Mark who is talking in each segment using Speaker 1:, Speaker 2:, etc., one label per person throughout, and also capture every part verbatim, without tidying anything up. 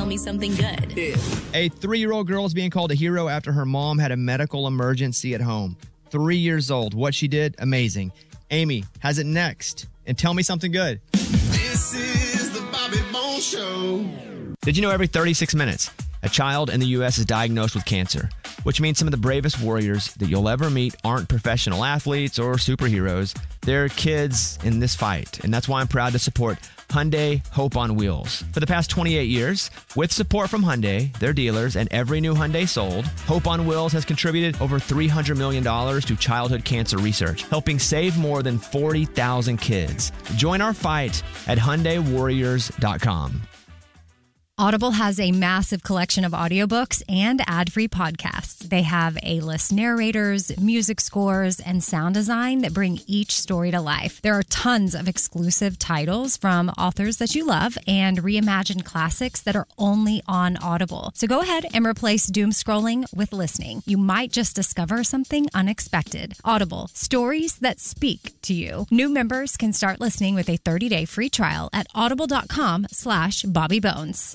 Speaker 1: tell me something good.
Speaker 2: Yeah. A three-year-old girl is being called a hero after her mom had a medical emergency at home. Three years old. What she did, amazing. Amy has it next. And tell me something good.
Speaker 3: This is the Bobby Bones Show.
Speaker 2: Did you know every thirty-six minutes, a child in the U S is diagnosed with cancer, which means some of the bravest warriors that you'll ever meet aren't professional athletes or superheroes. They're kids in this fight, and that's why I'm proud to support Hyundai Hope on Wheels. For the past twenty-eight years, with support from Hyundai, their dealers, and every new Hyundai sold, Hope on Wheels has contributed over three hundred million dollars to childhood cancer research, helping save more than forty thousand kids. Join our fight at Hyundai Warriors dot com.
Speaker 4: Audible has a massive collection of audiobooks and ad-free podcasts. They have A-list narrators, music scores, and sound design that bring each story to life. There are tons of exclusive titles from authors that you love and reimagined classics that are only on Audible. So go ahead and replace doom scrolling with listening. You might just discover something unexpected. Audible, stories that speak to you. New members can start listening with a thirty-day free trial at audible.com slash Bobby Bones.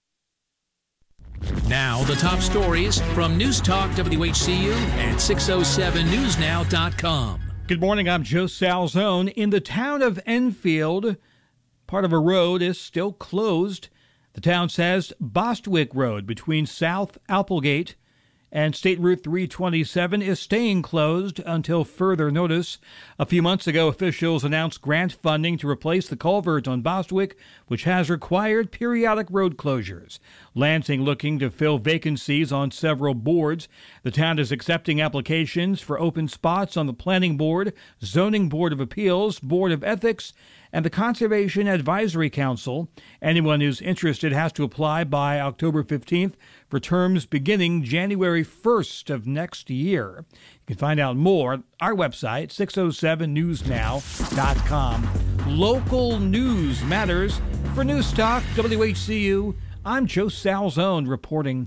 Speaker 5: Now, the top stories from News Talk W H C U and six oh seven news now dot com.
Speaker 6: Good morning, I'm Joe Salzone. In the town of Enfield, part of a road is still closed. The town says Bostwick Road between South Applegate and State Route three twenty-seven is staying closed until further notice. A few months ago, officials announced grant funding to replace the culvert on Bostwick, which has required periodic road closures. Lansing looking to fill vacancies on several boards. The town is accepting applications for open spots on the Planning Board, Zoning Board of Appeals, Board of Ethics, and the Conservation Advisory Council. Anyone who's interested has to apply by October fifteenth for terms beginning January first of next year. You can find out more at our website, six oh seven news now dot com. Local news matters. For News Talk W H C U, I'm Joe Salzone reporting.